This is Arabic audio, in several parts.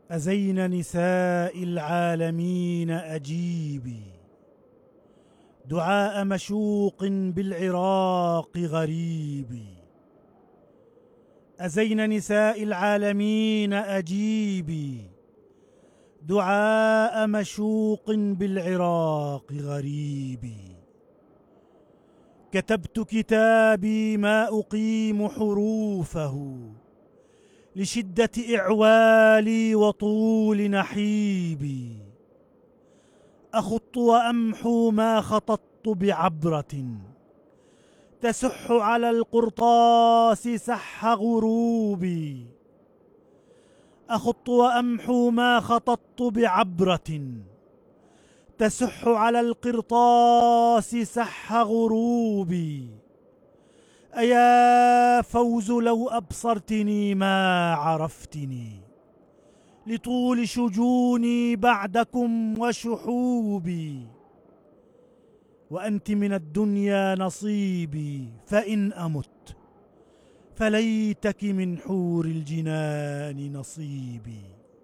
أزين نساء العالمين أجيبي دعاء مشوق بالعراق غريبي. أزين نساء العالمين أجيبي دعاء مشوق بالعراق غريبي. كتبت كتابي ما أقيم حروفه لشدة إعوالي وطول نحيبي. أخط وأمحو ما خططت بعبرة تسح على القرطاس سح غروبي. أخط وأمحو ما خططت بعبرة تسح على القرطاس سح غروبي. أيا فوز لو أبصرتني ما عرفتني لطول شجوني بعدكم وشحوبي. وأنت من الدنيا نصيبي فإن أمت فليتك من حور الجنان نصيبي.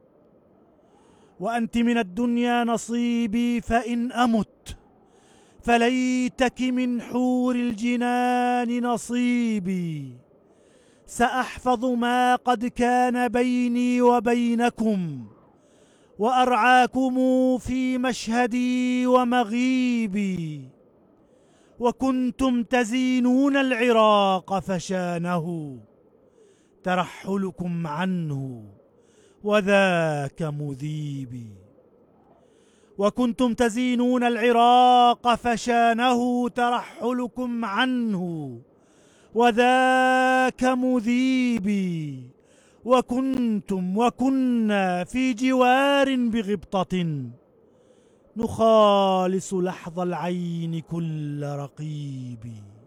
وأنت من الدنيا نصيبي فإن أمت فليتك من حور الجنان نصيبي. سأحفظ ما قد كان بيني وبينكم وأرعاكم في مشهدي ومغيبي. وكنتم تزينون العراق فشانه ترحلكم عنه وذاك مذيبي. وكنتم تزينون العراق فشانه ترحلكم عنه وذاك مذيبي. وكنتم وكنا في جوار بغبطة نخالص لحظ العين كل رقيب.